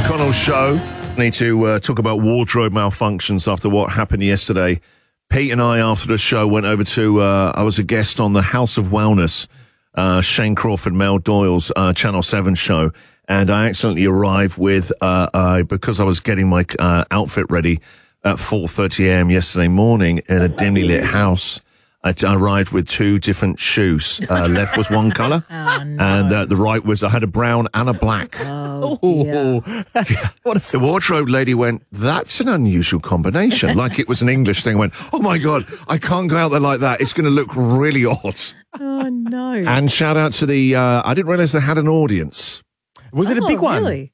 O'Connell Show. Need to talk about wardrobe malfunctions after what happened yesterday. Pete and I, after the show, went over to, I was a guest on the House of Wellness, Shane Crawford, Mel Doyle's Channel 7 show, and I accidentally arrived with, because I was getting my outfit ready at 4:30 a.m. yesterday morning in a dimly lit house. I arrived with two different shoes. Left was one colour, and the right was, I had a brown and a black. Oh, dear. The wardrobe lady went, that's an unusual combination. Like it was an English thing. I went, oh my God, I can't go out there like that. It's going to look really odd. Oh, no. And shout out to the, I didn't realise they had an audience. Was it a big one? Really?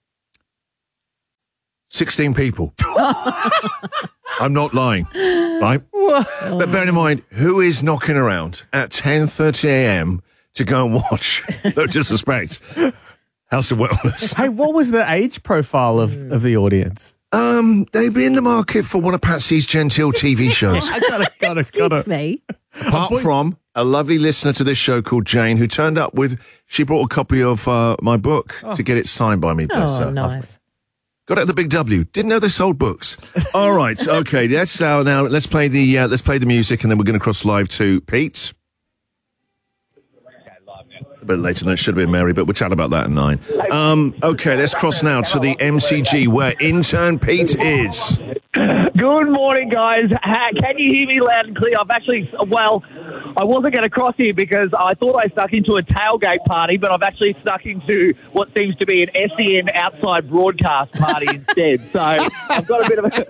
16 people. I'm not lying, right? But bear in mind, who is knocking around at 10:30 a.m. to go and watch, no disrespect, House of Wellness? Hey, what was the age profile of the audience? They'd be in the market for one of Patsy's genteel TV shows. Got it. Excuse me. Apart from a lovely listener to this show called Jane, who turned up with, she brought a copy of my book to get it signed by me. Bless Oh, her. nice. Got it at the Big W. Didn't know they sold books. All right, okay. Now let's play the music, and then we're going to cross live to Pete. A bit later than it should have been, Mary, but we'll chat about that at 9. Okay, let's cross now to the MCG, where intern Pete is. Good morning, guys. Can you hear me loud and clear? I wasn't going to cross here because I thought I stuck into a tailgate party, but I've actually stuck into what seems to be an SEN outside broadcast party instead. So I've got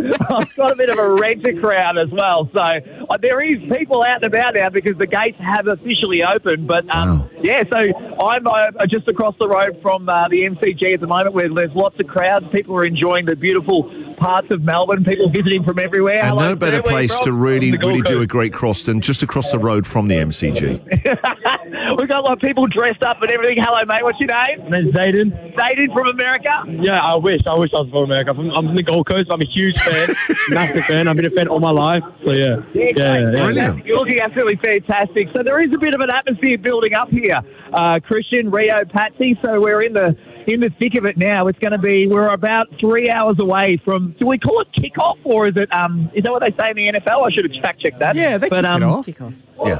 a bit of a renter crowd as well. So there is people out and about now because the gates have officially opened. But yeah, so I'm just across the road from the MCG at the moment, where there's lots of crowds. People are enjoying the beautiful parts of Melbourne. People visiting from everywhere. And no better place to really do a great cross than just across the road from the MCG. We've got a lot of people dressed up and everything. Hello, mate. What's your name? My name's Zayden. Zayden from America? Yeah, I wish I was from America. I'm from the Gold Coast. I'm a huge fan, massive fan. I've been a fan all my life. So, yeah. Brilliant. You're looking absolutely fantastic. So there is a bit of an atmosphere building up here. Christian, Rio, Patsy. So we're in the thick of it now. It's going to be, we're about 3 hours away from, do we call it kickoff, or is it, is that what they say in the NFL? I should have fact-checked that. Yeah, they kick it off. Kickoff. Yeah.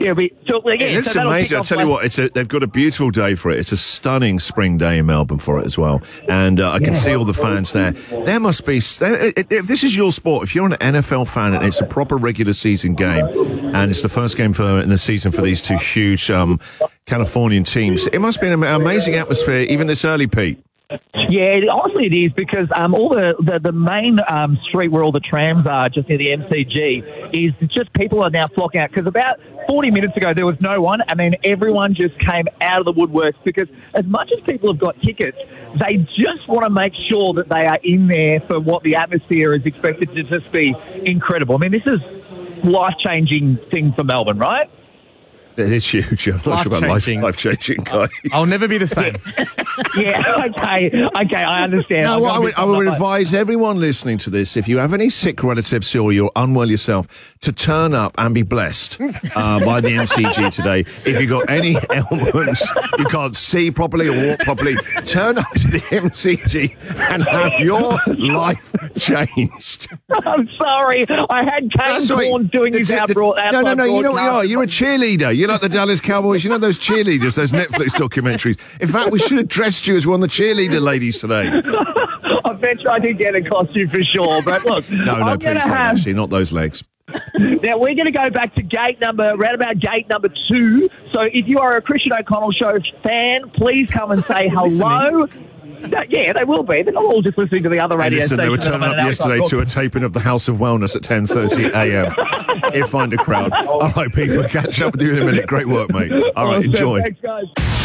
It looks amazing. I'll tell you what, they've got a beautiful day for it. It's a stunning spring day in Melbourne for it as well. And I can see all the fans there. There must be, if this is your sport, if you're an NFL fan and it's a proper regular season game, and it's the first game in the season for these two huge Californian teams, it must be an amazing atmosphere even this early, Pete. Yeah, honestly it is, because all the main street where all the trams are, just near the MCG, is just people are now flocking out, because about 40 minutes ago there was no one, and then everyone just came out of the woodworks, because as much as people have got tickets, they just want to make sure that they are in there for what the atmosphere is expected to just be incredible. I mean, this is life-changing thing for Melbourne, right? It is huge. I'm not sure about life-changing, guys. I'll never be the same. Yeah, okay, I understand. No, I would advise everyone listening to this, if you have any sick relatives or you're unwell yourself, to turn up and be blessed by the MCG today. If you've got any ailments, you can't see properly or walk properly, turn up to the MCG and have your life changed. I'm sorry. I had Kane Corn doing his outbroad. No, you know what you are? You're a cheerleader. You're like the Dallas Cowboys. You know those cheerleaders, those Netflix documentaries. In fact, we should have dressed you as one of the cheerleader ladies today. I bet you I did get a costume for sure. But look, no, please don't, actually, not those legs. Now, we're going to go back to round about gate number 2. So if you are a Christian O'Connell Show fan, please come and say hello. Yeah, they will be. They're not all just listening to the other radio stations. They were turning up yesterday to a taping of the House of Wellness at 10:30 a.m. He'll find a crowd. All right, people, catch up with you in a minute. Great work, mate. All right, enjoy. Thanks, guys.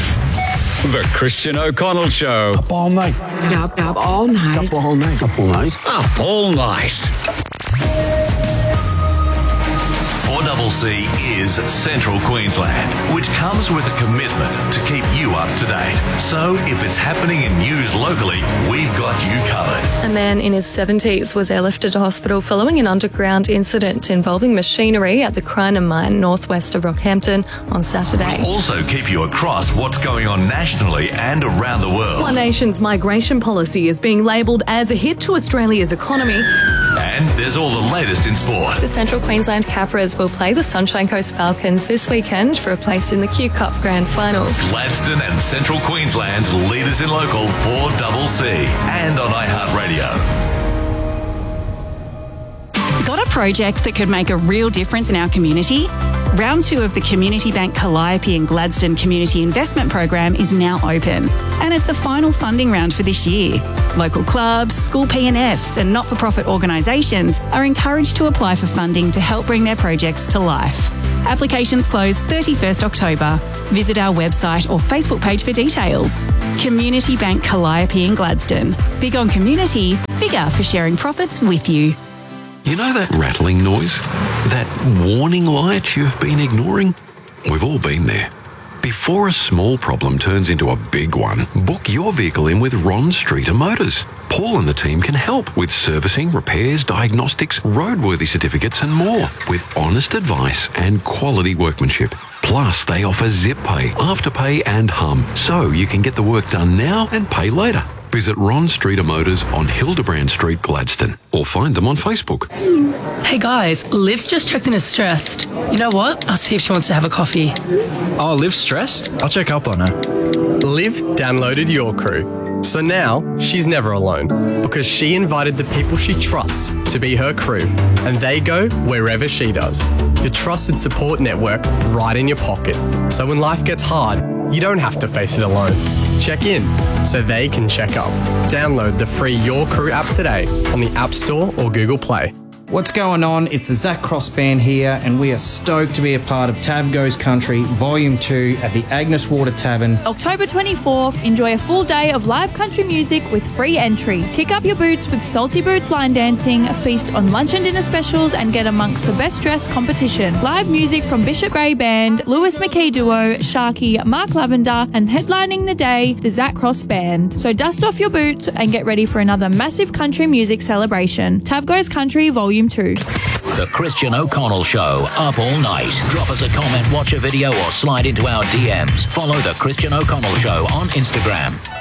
The Christian O'Connell Show. Up all night. Up all night. Up all night. Up all night. Up all night. 4 4CCC is Central Queensland, which comes with a commitment to keep you up to date. So if it's happening in news locally, we've got you covered. A man in his 70s was airlifted to hospital following an underground incident involving machinery at the Crinum mine northwest of Rockhampton on Saturday. We'll also keep you across what's going on nationally and around the world. One nation's migration policy is being labelled as a hit to Australia's economy. And there's all the latest in sport. The Central Queensland Capras will play the Sunshine Coast Falcons this weekend for a place in the Q Cup Grand Final. Gladstone and Central Queensland's leaders in local 4CC and on iHeartRadio. Got a project that could make a real difference in our community? Round 2 of the Community Bank Calliope and Gladstone Community Investment Program is now open, and it's the final funding round for this year. Local clubs, school P&Fs and not-for-profit organisations are encouraged to apply for funding to help bring their projects to life. Applications close 31st October. Visit our website or Facebook page for details. Community Bank Calliope and Gladstone. Big on community, bigger for sharing profits with you. You know that rattling noise? That warning light you've been ignoring? We've all been there. Before a small problem turns into a big one, book your vehicle in with Ron Streeter Motors. Paul and the team can help with servicing, repairs, diagnostics, roadworthy certificates and more, with honest advice and quality workmanship. Plus, they offer Zip Pay, Afterpay and Hum, so you can get the work done now and pay later. Visit Ron Streeter Motors on Hildebrand Street, Gladstone, or find them on Facebook. Hey guys, Liv's just checked in as stressed. You know what? I'll see if she wants to have a coffee. Oh, Liv's stressed? I'll check up on her. Liv downloaded Your Crew. So now she's never alone because she invited the people she trusts to be her crew, and they go wherever she does. Your trusted support network right in your pocket. So when life gets hard, you don't have to face it alone. Check in so they can check up. Download the free Your Crew app today on the App Store or Google Play. What's going on? It's the Zach Cross Band here, and we are stoked to be a part of Tab Goes Country Volume 2 at the Agnes Water Tavern. October 24th, enjoy a full day of live country music with free entry. Kick up your boots with Salty Boots line dancing, feast on lunch and dinner specials, and get amongst the best dressed competition. Live music from Bishop Gray Band, Lewis McKay Duo, Sharky, Mark Lavender, and headlining the day, the Zach Cross Band. So dust off your boots and get ready for another massive country music celebration. Tab Goes Country Volume 2. The Christian O'Connell Show, up all night. Drop us a comment, watch a video, or slide into our DMs. Follow The Christian O'Connell Show on Instagram.